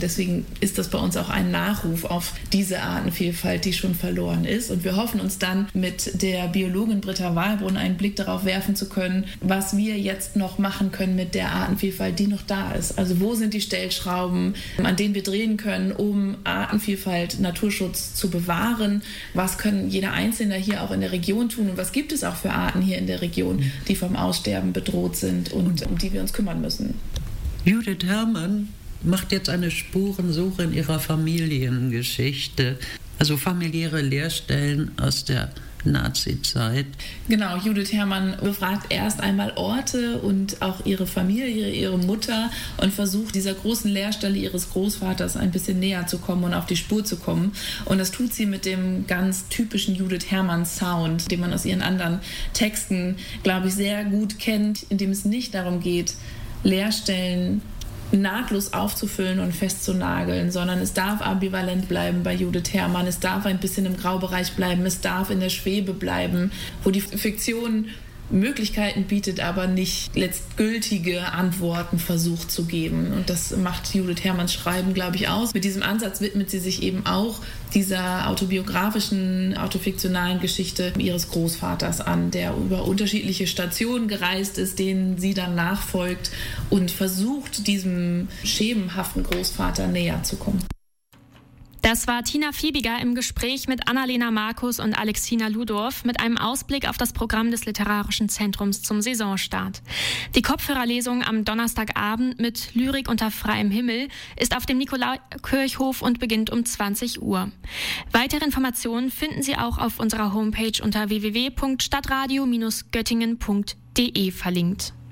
Deswegen ist das bei uns auch ein Nachruf auf diese Artenvielfalt, die schon verloren ist. Und wir hoffen uns dann mit der Biologin Britta Wahlbrunn einen Blick darauf werfen zu können, was wir jetzt noch machen können mit der Artenvielfalt, die noch da ist. Also wo sind die Stellschrauben, an denen wir drehen können, um Artenvielfalt, Naturschutz zu bewahren? Was können jeder Einzelne hier auch in der Region tun? Und was gibt es auch für Arten hier in der Region, die vom Aussterben bedroht sind und um die wir uns kümmern müssen? Judith Herrmann macht jetzt eine Spurensuche in ihrer Familiengeschichte, also familiäre Leerstellen aus der Nazi-Zeit. Genau, Judith Herrmann befragt erst einmal Orte und auch ihre Familie, ihre Mutter und versucht, dieser großen Leerstelle ihres Großvaters ein bisschen näher zu kommen und auf die Spur zu kommen. Und das tut sie mit dem ganz typischen Judith Herrmann-Sound, den man aus ihren anderen Texten, glaube ich, sehr gut kennt, in dem es nicht darum geht, Leerstellen nahtlos aufzufüllen und festzunageln, sondern es darf ambivalent bleiben bei Judith Herrmann, es darf ein bisschen im Graubereich bleiben, es darf in der Schwebe bleiben, wo die Fiktion Möglichkeiten bietet, aber nicht letztgültige Antworten versucht zu geben. Und das macht Judith Herrmanns Schreiben, glaube ich, aus. Mit diesem Ansatz widmet sie sich eben auch dieser autobiografischen, autofiktionalen Geschichte ihres Großvaters an, der über unterschiedliche Stationen gereist ist, denen sie dann nachfolgt und versucht, diesem schemenhaften Großvater näher zu kommen. Das war Tina Fiebiger im Gespräch mit Annalena Markus und Alexina Ludorf mit einem Ausblick auf das Programm des Literarischen Zentrums zum Saisonstart. Die Kopfhörerlesung am Donnerstagabend mit Lyrik unter freiem Himmel ist auf dem Nikolaikirchhof und beginnt um 20 Uhr. Weitere Informationen finden Sie auch auf unserer Homepage unter www.stadtradio-göttingen.de verlinkt.